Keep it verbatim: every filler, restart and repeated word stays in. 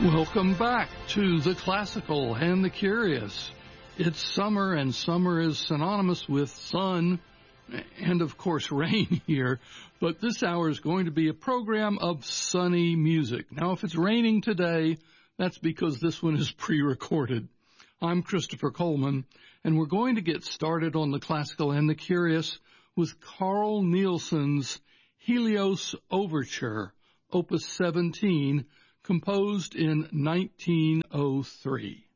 Welcome back to the classical and the curious. It's summer, and summer is synonymous with sun and, of course, rain here. But this hour is going to be a program of sunny music. Now, if it's raining today, that's because this one is pre-recorded. I'm Christopher Coleman, and we're going to get started on the classical and the curious with Carl Nielsen's Helios Overture, Opus seventeen, composed in nineteen oh three.